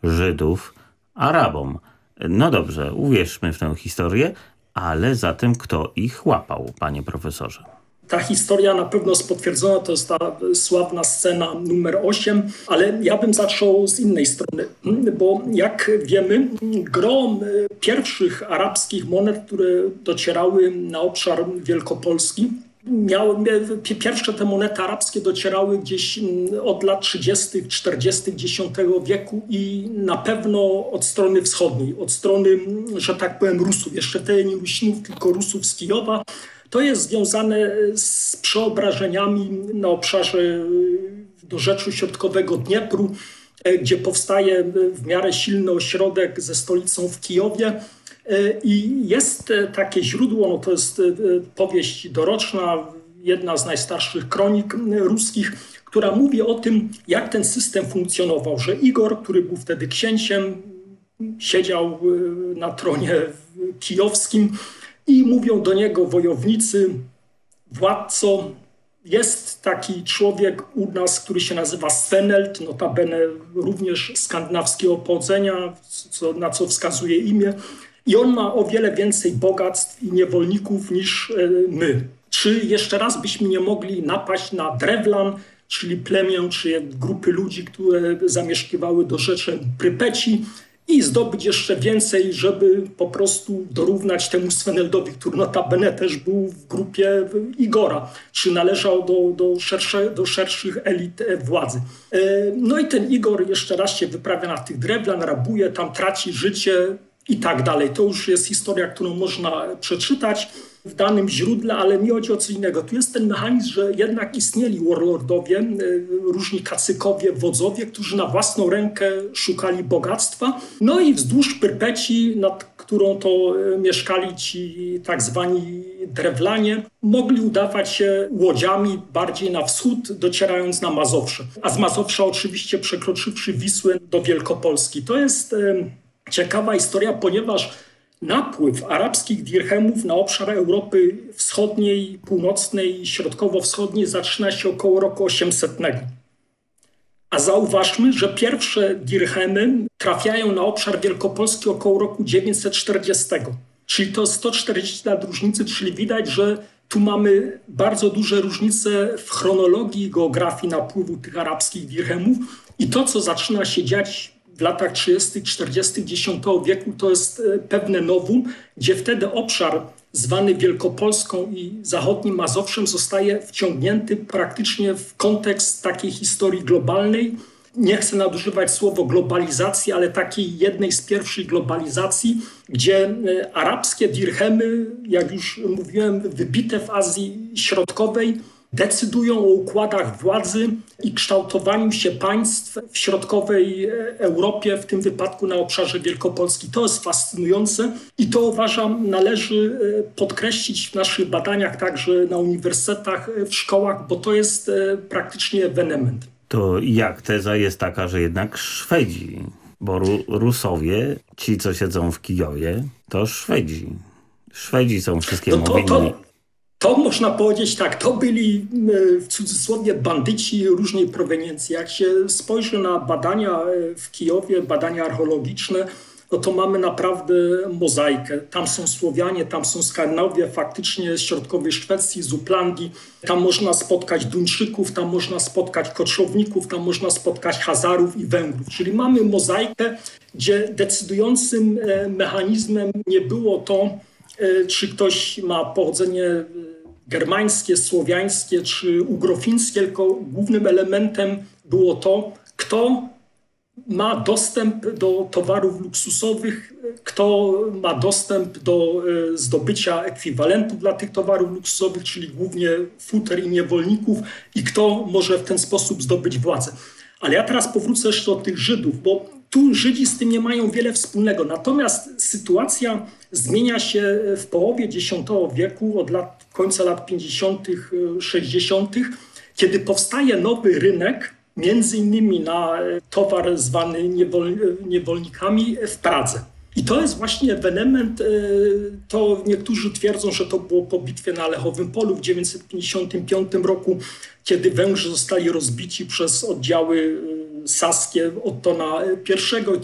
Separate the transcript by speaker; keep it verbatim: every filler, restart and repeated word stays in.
Speaker 1: Żydów Arabom. No dobrze, uwierzmy w tę historię, ale zatem kto ich łapał, panie profesorze?
Speaker 2: Ta historia na pewno jest potwierdzona, to jest ta sławna scena numer osiem, ale ja bym zaczął z innej strony, bo jak wiemy, gro pierwszych arabskich monet, które docierały na obszar Wielkopolski, miały, pierwsze te monety arabskie docierały gdzieś od lat trzydziestych, czterdziestych dziesiątego wieku i na pewno od strony wschodniej, od strony, że tak powiem, Rusów, jeszcze wtedy nie Rusinów, tylko Rusów z Kijowa. To jest związane z przeobrażeniami na obszarze dorzeczu środkowego Dniepru, gdzie powstaje w miarę silny ośrodek ze stolicą w Kijowie. I jest takie źródło, no to jest powieść doroczna, jedna z najstarszych kronik ruskich, która mówi o tym, jak ten system funkcjonował, że Igor, który był wtedy księciem, siedział na tronie kijowskim, i mówią do niego wojownicy, władco, jest taki człowiek u nas, który się nazywa Svenelt, notabene również skandynawskiego pochodzenia, co, na co wskazuje imię. I on ma o wiele więcej bogactw i niewolników niż my. Czy jeszcze raz byśmy nie mogli napaść na Drevlan, czyli plemię, czy grupy ludzi, które zamieszkiwały dorzecze Prypeci, i zdobyć jeszcze więcej, żeby po prostu dorównać temu Sveneldowi, który notabene też był w grupie Igora, czy należał do, do, szersze, do szerszych elit władzy. No i ten Igor jeszcze raz się wyprawia na tych Drevlan, rabuje, tam traci życie i tak dalej. To już jest historia, którą można przeczytać w danym źródle, ale mi chodzi o co innego. Tu jest ten mechanizm, że jednak istnieli warlordowie, różni kacykowie, wodzowie, którzy na własną rękę szukali bogactwa. No i wzdłuż Prypeci, nad którą to mieszkali ci tak zwani Drewlanie, mogli udawać się łodziami bardziej na wschód, docierając na Mazowsze. A z Mazowsza oczywiście przekroczywszy Wisłę do Wielkopolski. To jest ciekawa historia, ponieważ napływ arabskich dirhemów na obszar Europy Wschodniej, Północnej i Środkowo-Wschodniej zaczyna się około roku osiemsetnego. A zauważmy, że pierwsze dirhemy trafiają na obszar Wielkopolski około roku dziewięćset czterdziestego. Czyli to sto czterdzieści lat różnicy, czyli widać, że tu mamy bardzo duże różnice w chronologii i geografii napływu tych arabskich dirhemów. I to, co zaczyna się dziać w latach trzydziestych, czterdziestych dziesiątego wieku, to jest pewne nowum, gdzie wtedy obszar zwany Wielkopolską i zachodnim Mazowszem zostaje wciągnięty praktycznie w kontekst takiej historii globalnej. Nie chcę nadużywać słowo globalizacji, ale takiej jednej z pierwszych globalizacji, gdzie arabskie dirhemy, jak już mówiłem, wybite w Azji Środkowej, decydują o układach władzy i kształtowaniu się państw w środkowej Europie, w tym wypadku na obszarze Wielkopolski. To jest fascynujące i to, uważam, należy podkreślić w naszych badaniach, także na uniwersytetach, w szkołach, bo to jest praktycznie ewenement.
Speaker 1: To jak teza jest taka, że jednak Szwedzi, bo Ru- Rusowie, ci co siedzą w Kijowie, to Szwedzi. Szwedzi są wszystkiemu
Speaker 2: no to,
Speaker 1: winni.
Speaker 2: To... To można powiedzieć tak, to byli w cudzysłowie bandyci różnej proweniencji. Jak się spojrzy na badania w Kijowie, badania archeologiczne, no to mamy naprawdę mozaikę. Tam są Słowianie, tam są Skandynawowie, faktycznie z środkowej Szwecji, z Uplandii. Tam można spotkać Duńczyków, tam można spotkać Koczowników, tam można spotkać Hazarów i Węgrów. Czyli mamy mozaikę, gdzie decydującym mechanizmem nie było to, czy ktoś ma pochodzenie germańskie, słowiańskie czy ugrofińskie, tylko głównym elementem było to, kto ma dostęp do towarów luksusowych, kto ma dostęp do zdobycia ekwiwalentów dla tych towarów luksusowych, czyli głównie futer i niewolników, i kto może w ten sposób zdobyć władzę. Ale ja teraz powrócę jeszcze do tych Żydów, bo tu Żydzi z tym nie mają wiele wspólnego. Natomiast sytuacja zmienia się w połowie dziesiątego wieku, od lat, końca lat pięćdziesiątych, sześćdziesiątych, kiedy powstaje nowy rynek, między innymi na towar zwany niewol, niewolnikami w Pradze. I to jest właśnie ewenement, to niektórzy twierdzą, że to było po bitwie na Lechowym Polu w tysiąc dziewięćset pięćdziesiątym piątym roku, kiedy Węgrzy zostali rozbici przez oddziały saskie Ottona I.